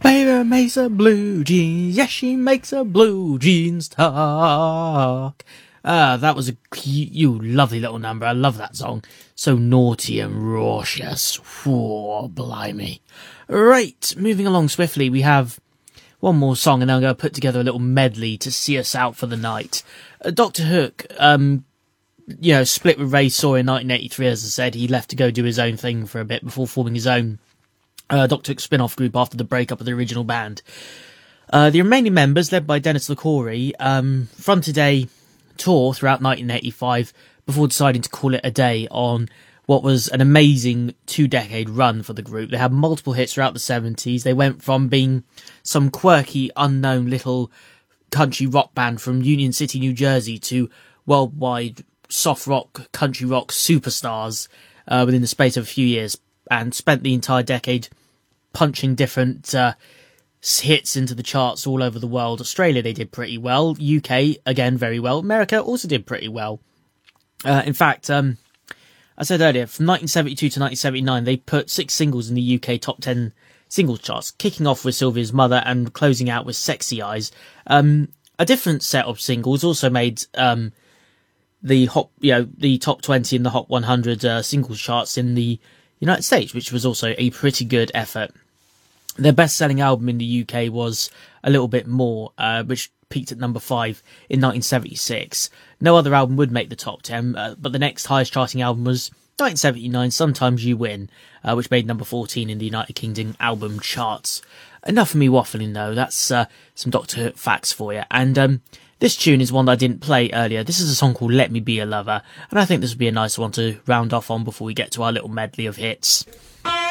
Baby makes a blue jeans, yes, she makes a blue jeans talk. That was you lovely little number. I love that song. So naughty and raucous. Whoa, blimey. Right, moving along swiftly, we have one more song, and then I'm going to put together a little medley to see us out for the night. Dr. Hook, split with Ray Saw in 1983, as I said. He left to go do his own thing for a bit before forming his own Dr. Hook spin-off group after the breakup of the original band. The remaining members, led by Dennis LaCourie, fronted a tour throughout 1985 before deciding to call it a day on what was an amazing 2-decade run for the group. They had multiple hits throughout the 70s. They went from being some quirky, unknown little country rock band from Union City, New Jersey, to worldwide soft rock, country rock superstars within the space of a few years, and spent the entire decade punching different hits into the charts all over the world. Australia, they did pretty well. UK, again, very well. America also did pretty well. In fact, I said earlier, from 1972 to 1979, they put 6 singles in the UK top 10 singles charts, kicking off with Sylvia's Mother and closing out with Sexy Eyes. A different set of singles also made the top 20 in the Hot 100 singles charts in the United States, which was also a pretty good effort. Their best-selling album in the UK was A Little Bit More, which peaked at number 5 in 1976. No other album would make the top 10, but the next highest charting album was 1979, Sometimes You Win, which made number 14 in the United Kingdom album charts. Enough of me waffling though, that's some Doctor Who facts for you. And this tune is one that I didn't play earlier. This is a song called Let Me Be a Lover, and I think this would be a nice one to round off on before we get to our little medley of hits.